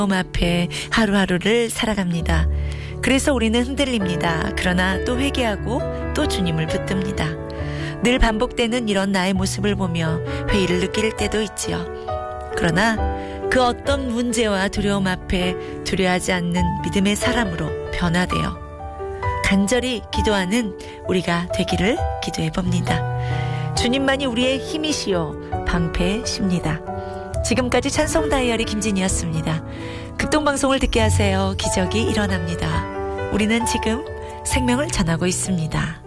앞에 하루하루를 살아갑니다. 그래서 우리는 흔들립니다. 그러나 또 회개하고 또 주님을 붙듭니다. 늘 반복되는 이런 나의 모습을 보며 회의를 느낄 때도 있지요. 그러나 그 어떤 문제와 두려움 앞에 두려워하지 않는 믿음의 사람으로 변화되어 간절히 기도하는 우리가 되기를 기도해 봅니다. 주님만이 우리의 힘이시요 방패십니다. 지금까지 찬송 다이어리 김진이었습니다. 극동방송을 듣게 하세요. 기적이 일어납니다. 우리는 지금 생명을 전하고 있습니다.